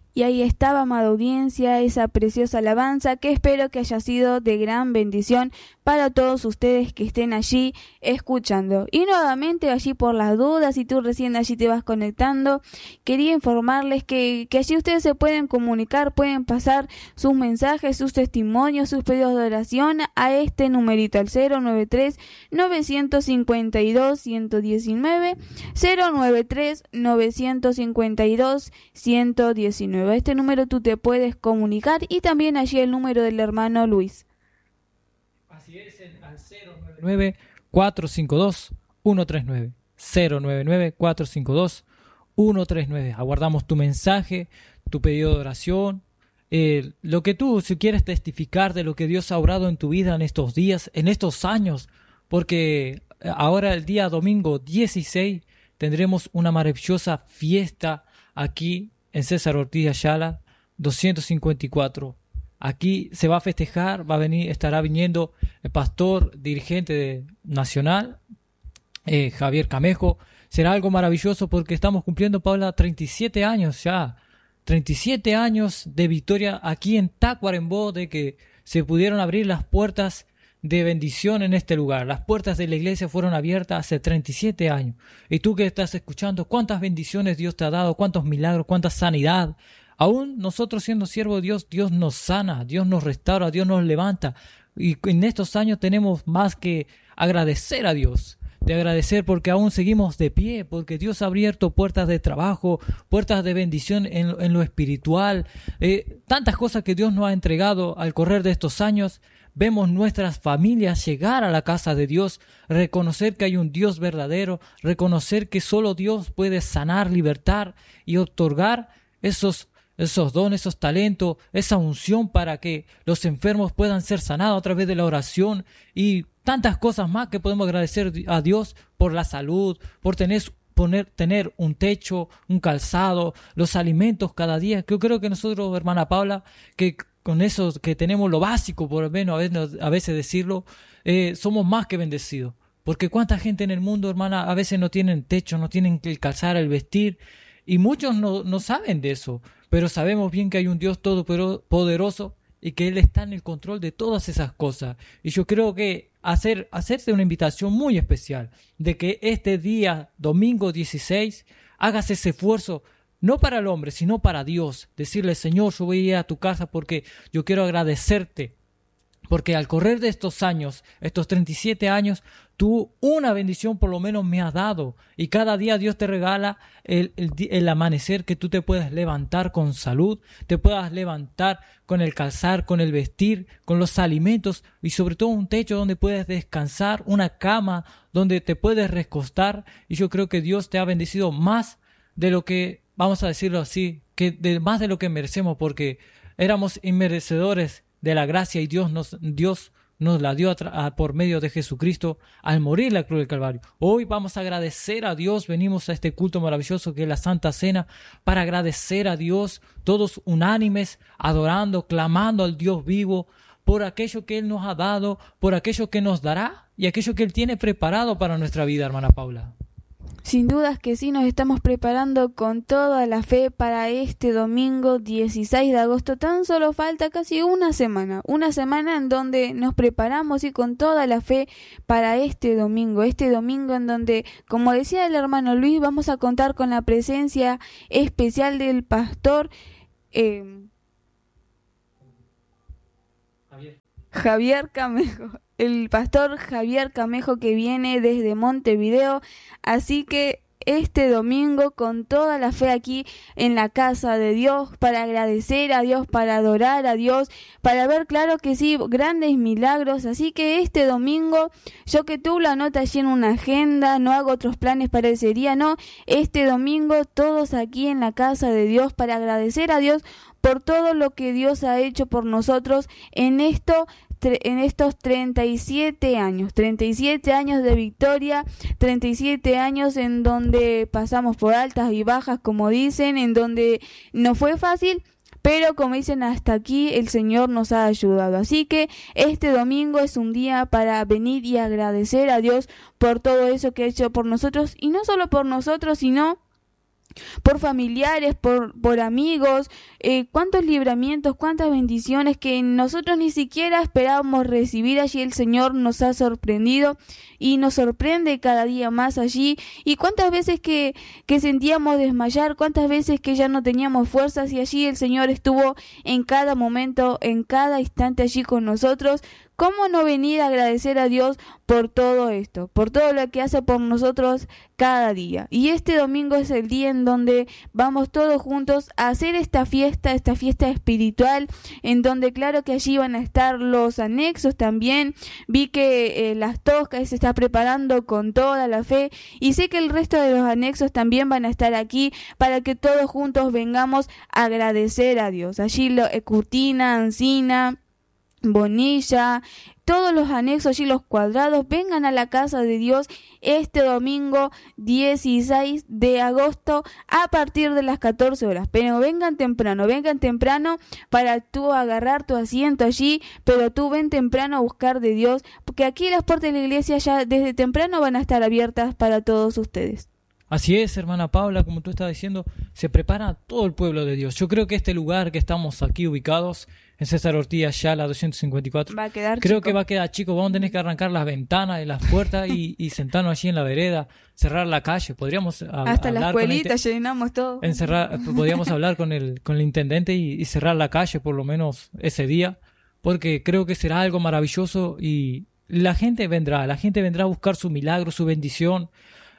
Y ahí estaba, amada audiencia, esa preciosa alabanza que espero que haya sido de gran bendición para todos ustedes que estén allí escuchando. Y nuevamente, allí por las dudas, si tú recién allí te vas conectando, quería informarles que allí ustedes se pueden comunicar, pueden pasar sus mensajes, sus testimonios, sus pedidos de oración a este numerito, al 093-952-119, 093-952-119. A este número tú te puedes comunicar y también allí el número del hermano Luis. Así es, al 099-452-139. 099-452-139. Aguardamos tu mensaje, tu pedido de oración, lo que tú, si quieres testificar de lo que Dios ha obrado en tu vida en estos días, en estos años, porque ahora el día domingo 16 tendremos una maravillosa fiesta aquí en César Ortiz Ayala 254. Aquí se va a festejar, estará viniendo el pastor dirigente nacional, Javier Camejo. Será algo maravilloso porque estamos cumpliendo, Paula, 37 años ya. 37 años de victoria aquí en Tacuarembó, de que se pudieron abrir las puertas de bendición en este lugar. Las puertas de la iglesia fueron abiertas hace 37 años. Y tú que estás escuchando, ¿cuántas bendiciones Dios te ha dado? ¿Cuántos milagros? ¿Cuánta sanidad? Aún nosotros siendo siervos de Dios, Dios nos sana, Dios nos restaura, Dios nos levanta. Y en estos años tenemos más que agradecer a Dios. De agradecer porque aún seguimos de pie, porque Dios ha abierto puertas de trabajo, puertas de bendición en lo espiritual. Tantas cosas que Dios nos ha entregado al correr de estos años. Vemos nuestras familias llegar a la casa de Dios, reconocer que hay un Dios verdadero, reconocer que solo Dios puede sanar, libertar y otorgar esos dones, esos talentos, esa unción para que los enfermos puedan ser sanados a través de la oración y tantas cosas más que podemos agradecer a Dios por la salud, por tener un techo, un calzado, los alimentos cada día. Yo creo que nosotros, hermana Paula, que con eso que tenemos lo básico, por lo menos a veces decirlo, somos más que bendecidos. Porque cuánta gente en el mundo, hermana, a veces no tienen techo, no tienen el calzar, el vestir, y muchos no saben de eso. Pero sabemos bien que hay un Dios todopoderoso y que Él está en el control de todas esas cosas. Y yo creo que hacerte una invitación muy especial de que este día, domingo 16, hagas ese esfuerzo, no para el hombre, sino para Dios. Decirle, Señor, yo voy a ir a tu casa porque yo quiero agradecerte. Porque al correr de estos años, estos 37 años, tú una bendición por lo menos me has dado. Y cada día Dios te regala el amanecer, que tú te puedas levantar con salud, te puedas levantar con el calzar, con el vestir, con los alimentos y sobre todo un techo donde puedes descansar, una cama donde te puedes recostar. Y yo creo que Dios te ha bendecido más de lo que, vamos a decirlo así, más de lo que merecemos, porque éramos inmerecedores de la gracia y Dios nos la dio por medio de Jesucristo al morir en la cruz del Calvario. Hoy vamos a agradecer a Dios, venimos a este culto maravilloso que es la Santa Cena para agradecer a Dios, todos unánimes, adorando, clamando al Dios vivo por aquello que Él nos ha dado, por aquello que nos dará y aquello que Él tiene preparado para nuestra vida, hermana Paula. Sin dudas que sí, nos estamos preparando con toda la fe para este domingo 16 de agosto. Tan solo falta casi una semana en donde nos preparamos y con toda la fe para este domingo en donde, como decía el hermano Luis, vamos a contar con la presencia especial del pastor Javier Camejo. El pastor Javier Camejo, que viene desde Montevideo, así que este domingo con toda la fe aquí en la casa de Dios, para agradecer a Dios, para adorar a Dios, para ver, claro que sí, grandes milagros. Así que este domingo, yo que tú lo anotas allí en una agenda, no hago otros planes para ese día, no, este domingo todos aquí en la casa de Dios para agradecer a Dios por todo lo que Dios ha hecho por nosotros en estos 37 años de victoria, 37 años en donde pasamos por altas y bajas, como dicen, en donde no fue fácil, pero como dicen, hasta aquí el Señor nos ha ayudado. Así que este domingo es un día para venir y agradecer a Dios por todo eso que ha hecho por nosotros, y no solo por nosotros, sino por familiares, por amigos, cuántos libramientos, cuántas bendiciones que nosotros ni siquiera esperábamos recibir. Allí el Señor nos ha sorprendido y nos sorprende cada día más allí. Y cuántas veces que sentíamos desmayar, cuántas veces que ya no teníamos fuerzas, y allí el Señor estuvo en cada momento, en cada instante allí con nosotros. ¿Cómo no venir a agradecer a Dios por todo esto, por todo lo que hace por nosotros cada día? Y este domingo es el día en donde vamos todos juntos a hacer esta fiesta espiritual, en donde claro que allí van a estar los anexos también. Vi que las toscas se está preparando con toda la fe, y sé que el resto de los anexos también van a estar aquí para que todos juntos vengamos a agradecer a Dios. Allí Curtina, Ancina, Bonilla, todos los anexos allí, los cuadrados, vengan a la casa de Dios este domingo 16 de agosto a partir de las 14 horas. Pero vengan temprano para tú agarrar tu asiento allí, pero tú ven temprano a buscar de Dios, porque aquí las puertas de la iglesia ya desde temprano van a estar abiertas para todos ustedes. Así es, hermana Paula, como tú estás diciendo, se prepara todo el pueblo de Dios. Yo creo que este lugar que estamos aquí ubicados, en César Ortiz, ya la 254, va a quedar creo chico. que va a quedar chico. Vamos a tener que arrancar las ventanas y las puertas y sentarnos allí en la vereda, cerrar la calle. Podríamos hasta la escuelita llenamos todo. Podríamos hablar con el intendente y cerrar la calle por lo menos ese día, porque creo que será algo maravilloso y la gente vendrá a buscar su milagro, su bendición.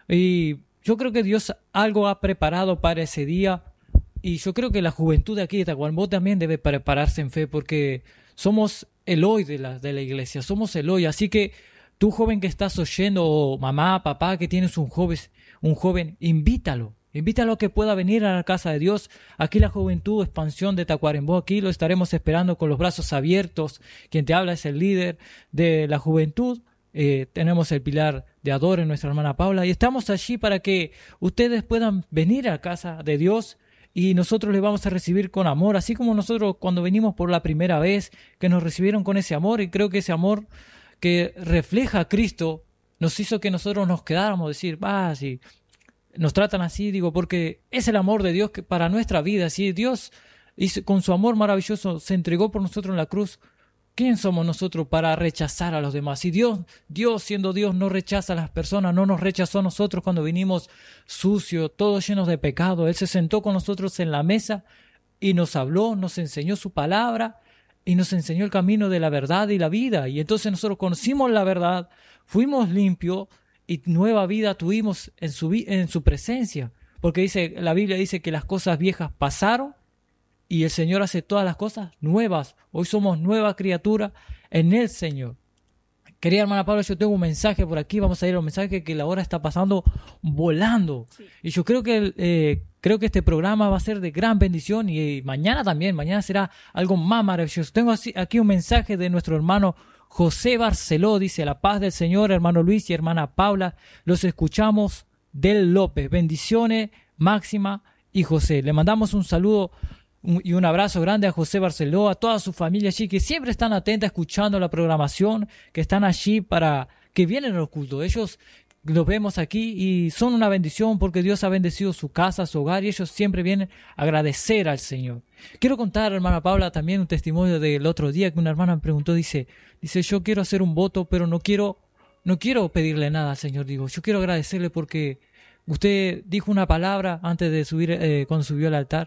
Y yo creo que Dios algo ha preparado para ese día, y yo creo que la juventud de aquí de Tacuarembó también debe prepararse en fe, porque somos el hoy de la iglesia, somos el hoy. Así que tú, joven que estás oyendo, o mamá, papá que tienes un joven, invítalo a que pueda venir a la casa de Dios. Aquí la Juventud Expansión de Tacuarembó, aquí lo estaremos esperando con los brazos abiertos. Quien te habla es el líder de la juventud. Tenemos el pilar de Adore, nuestra hermana Paula, y estamos allí para que ustedes puedan venir a la casa de Dios, y nosotros les vamos a recibir con amor, así como nosotros cuando venimos por la primera vez, que nos recibieron con ese amor. Y creo que ese amor que refleja a Cristo nos hizo que nosotros nos quedáramos, decir, si nos tratan así, digo, porque es el amor de Dios que para nuestra vida. Si Dios con su amor maravilloso se entregó por nosotros en la cruz, ¿quién somos nosotros para rechazar a los demás? Si Dios siendo Dios no rechaza a las personas, no nos rechazó a nosotros cuando vinimos sucios, todos llenos de pecado. Él se sentó con nosotros en la mesa y nos habló, nos enseñó su palabra y nos enseñó el camino de la verdad y la vida. Y entonces nosotros conocimos la verdad, fuimos limpios y nueva vida tuvimos en su presencia. Porque la Biblia dice que las cosas viejas pasaron y el Señor hace todas las cosas nuevas. Hoy somos nueva criatura en el Señor. Querida hermana Paula, yo tengo un mensaje por aquí. Vamos a ir a un mensaje que la hora está pasando volando. Sí. Y yo creo que este programa va a ser de gran bendición. Y mañana también, mañana será algo más maravilloso. Tengo aquí un mensaje de nuestro hermano José Barceló. Dice: la paz del Señor, hermano Luis y hermana Paula. Los escuchamos del López. Bendiciones, Máxima y José. Le mandamos un saludo y un abrazo grande a José Barceló, a toda su familia allí, que siempre están atentas escuchando la programación, que están allí para que vienen a los cultos. Ellos los vemos aquí y son una bendición, porque Dios ha bendecido su casa, su hogar, y ellos siempre vienen a agradecer al Señor. Quiero contar, hermana Paula, también un testimonio del otro día que una hermana me preguntó. Dice, yo quiero hacer un voto, pero no quiero pedirle nada al Señor. Digo, yo quiero agradecerle porque usted dijo una palabra antes de subir, cuando subió al altar,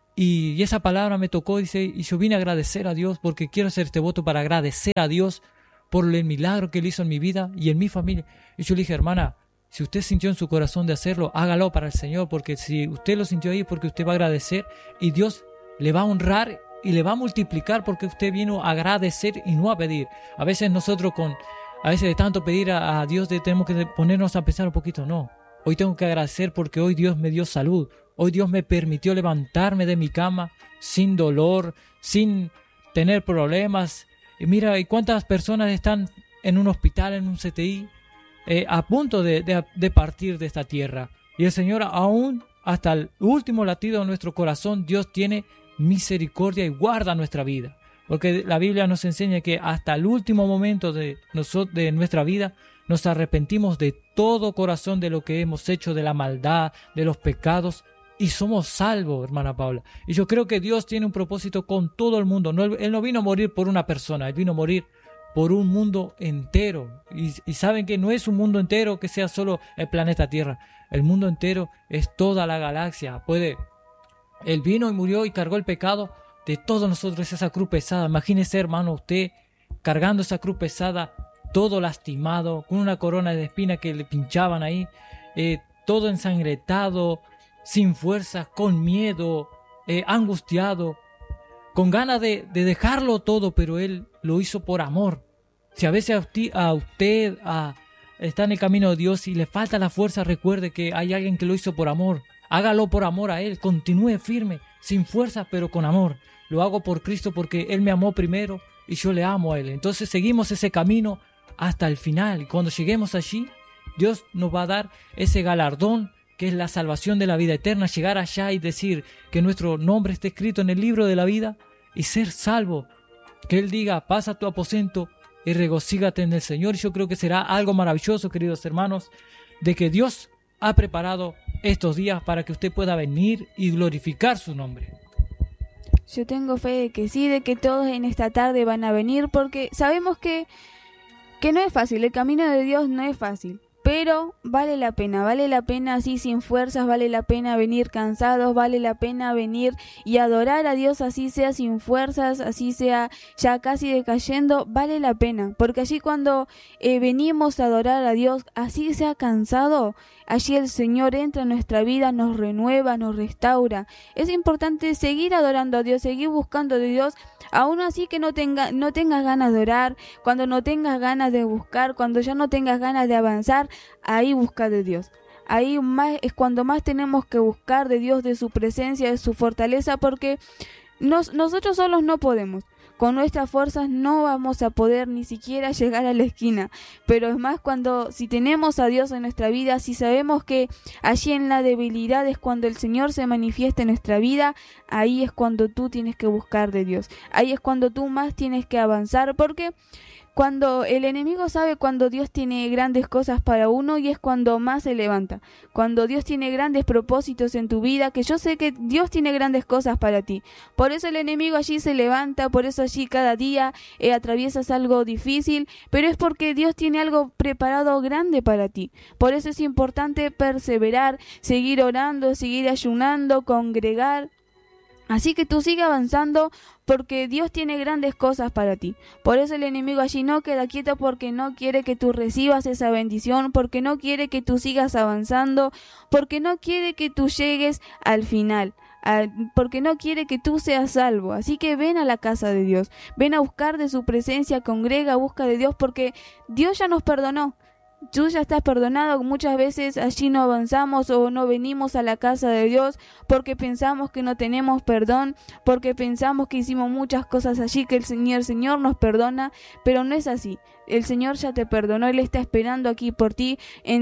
y esa palabra me tocó, dice, y yo vine a agradecer a Dios, porque quiero hacer este voto para agradecer a Dios por el milagro que Él hizo en mi vida y en mi familia. Y yo le dije, hermana, si usted sintió en su corazón de hacerlo, hágalo para el Señor, porque si usted lo sintió ahí es porque usted va a agradecer, y Dios le va a honrar y le va a multiplicar, porque usted vino a agradecer y no a pedir. A veces nosotros a veces de tanto pedir a Dios tenemos que ponernos a pensar un poquito. No, hoy tengo que agradecer porque hoy Dios me dio salud. Hoy Dios me permitió levantarme de mi cama sin dolor, sin tener problemas. Y mira, ¿y cuántas personas están en un hospital, en un CTI, a punto de partir de esta tierra? Y el Señor, aún hasta el último latido de nuestro corazón, Dios tiene misericordia y guarda nuestra vida. Porque la Biblia nos enseña que hasta el último momento de nuestra vida nos arrepentimos de todo corazón de lo que hemos hecho, de la maldad, de los pecados, y somos salvos, hermana Paula. Y yo creo que Dios tiene un propósito con todo el mundo. Él no vino a morir por una persona, Él vino a morir por un mundo entero. Y saben que no es un mundo entero que sea solo el planeta Tierra. El mundo entero es toda la galaxia. Él vino y murió y cargó el pecado de todos nosotros, esa cruz pesada. Imagínese, hermano, usted cargando esa cruz pesada, todo lastimado, con una corona de espina que le pinchaban ahí, todo ensangretado, sin fuerza, con miedo, angustiado, con ganas de dejarlo todo, pero Él lo hizo por amor. Si a veces a usted está en el camino de Dios y le falta la fuerza, recuerde que hay alguien que lo hizo por amor. Hágalo por amor a Él, continúe firme, sin fuerza, pero con amor. Lo hago por Cristo porque Él me amó primero y yo le amo a Él. Entonces seguimos ese camino hasta el final. Y cuando lleguemos allí, Dios nos va a dar ese galardón que es la salvación de la vida eterna, llegar allá y decir que nuestro nombre esté escrito en el libro de la vida y ser salvo. Que Él diga, pasa a tu aposento y regocígate en el Señor. Yo creo que será algo maravilloso, queridos hermanos, de que Dios ha preparado estos días para que usted pueda venir y glorificar su nombre. Yo tengo fe de que sí, de que todos en esta tarde van a venir, porque sabemos que no es fácil, el camino de Dios no es fácil. Pero vale la pena así sin fuerzas, vale la pena venir cansados, vale la pena venir y adorar a Dios así sea sin fuerzas, así sea ya casi decayendo, vale la pena. Porque allí cuando venimos a adorar a Dios, así sea cansado, allí el Señor entra en nuestra vida, nos renueva, nos restaura. Es importante seguir adorando a Dios, seguir buscando de Dios, aún así que no tengas ganas de orar, cuando no tengas ganas de buscar, cuando ya no tengas ganas de avanzar, ahí busca de Dios. Ahí más es cuando más tenemos que buscar de Dios, de su presencia, de su fortaleza, porque nosotros solos no podemos. Con nuestras fuerzas no vamos a poder ni siquiera llegar a la esquina, pero es más si tenemos a Dios en nuestra vida, si sabemos que allí en la debilidad es cuando el Señor se manifiesta en nuestra vida, ahí es cuando tú tienes que buscar de Dios, ahí es cuando tú más tienes que avanzar, porque cuando el enemigo sabe cuando Dios tiene grandes cosas para uno y es cuando más se levanta. Cuando Dios tiene grandes propósitos en tu vida, que yo sé que Dios tiene grandes cosas para ti. Por eso el enemigo allí se levanta, por eso allí cada día atraviesas algo difícil, pero es porque Dios tiene algo preparado grande para ti. Por eso es importante perseverar, seguir orando, seguir ayunando, congregar. Así que tú sigue avanzando porque Dios tiene grandes cosas para ti. Por eso el enemigo allí no queda quieto, porque no quiere que tú recibas esa bendición, porque no quiere que tú sigas avanzando, porque no quiere que tú llegues al final, porque no quiere que tú seas salvo. Así que ven a la casa de Dios, ven a buscar de su presencia, congrega, busca de Dios, porque Dios ya nos perdonó. Tú ya estás perdonado. Muchas veces allí no avanzamos o no venimos a la casa de Dios porque pensamos que no tenemos perdón, porque pensamos que hicimos muchas cosas allí que el Señor nos perdona, pero no es así. El Señor ya te perdonó, Él está esperando aquí por ti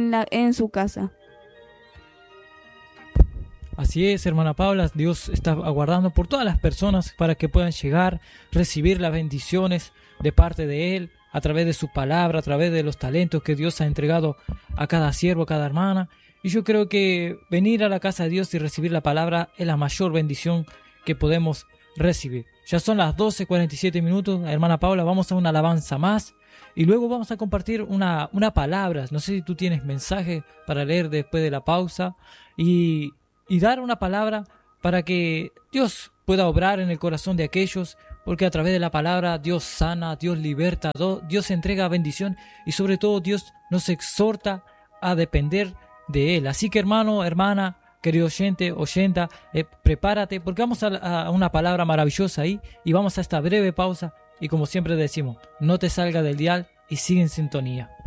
en su casa. Así es, hermana Paula, Dios está aguardando por todas las personas para que puedan llegar, recibir las bendiciones de parte de Él, a través de su palabra, a través de los talentos que Dios ha entregado a cada siervo, a cada hermana. Y yo creo que venir a la casa de Dios y recibir la palabra es la mayor bendición que podemos recibir. Ya son las 12:47, hermana Paula, vamos a una alabanza más y luego vamos a compartir una palabra. No sé si tú tienes mensaje para leer después de la pausa y dar una palabra para que Dios pueda obrar en el corazón de aquellos, porque a través de la palabra Dios sana, Dios liberta, Dios entrega bendición y sobre todo Dios nos exhorta a depender de Él. Así que hermano, hermana, querido oyenta, prepárate porque vamos a una palabra maravillosa ahí y vamos a esta breve pausa y como siempre decimos, no te salga del dial y sigue en sintonía.